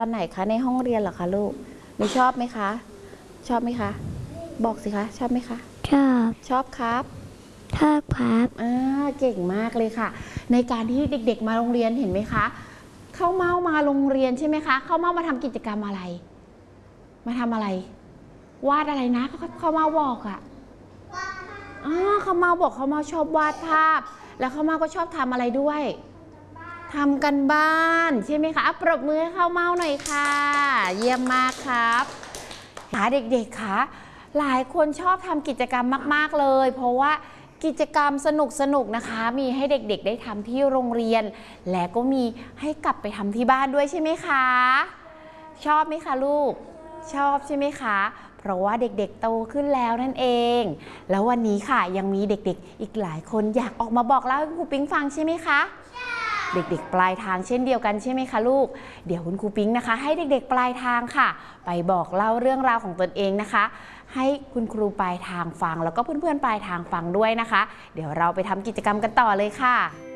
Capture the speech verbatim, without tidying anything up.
ตอนไหนคะในห้องเรียนเหรอคะลูกไม่ชอบไหมคะชอบไหมคะบอกสิคะชอบไหมคะชอบชอบครับชอบครับอ่าเก่งมากเลยค่ะในการที่เด็กๆมาโรงเรียนเห็นไหมคะเข้าเมามาโรงเรียนใช่ไหมคะเข้าเมามาทำกิจกรรมอะไรมาทำอะไรวาดอะไรนะเขาเมาบอกอะอ๋อเขาเมาบอกเขาเมาชอบวาดภาพแล้วเขาเมาก็ชอบทำอะไรด้วยทำกันบ้านใช่ไหมคะปรบมือให้เข้าเมาหน่อยค่ะเยี่ยมมากครับหาเด็กๆค่ะหลายคนชอบทำกิจกรรมมากๆเลยเพราะว่ากิจกรรมสนุกๆนะคะมีให้เด็กๆได้ทำที่โรงเรียนและก็มีให้กลับไปทำที่บ้านด้วยใช่ไหมคะชอบไหมคะลูกชอบใช่ไหมคะเพราะว่าเด็กๆโตขึ้นแล้วนั่นเองแล้ววันนี้ค่ะยังมีเด็กๆอีกหลายคนอยากออกมาบอกเล่าให้ครูปิ๊งฟังใช่ไหมคะเด็กๆปลายทางเช่นเดียวกันใช่ไหมคะลูกเดี๋ยวคุณครูปิ๊งนะคะให้เด็กๆปลายทางค่ะไปบอกเล่าเรื่องราวของตนเองนะคะให้คุณครูปลายทางฟังแล้วก็เพื่อนๆปลายทางฟังด้วยนะคะเดี๋ยวเราไปทำกิจกรรมกันต่อเลยค่ะ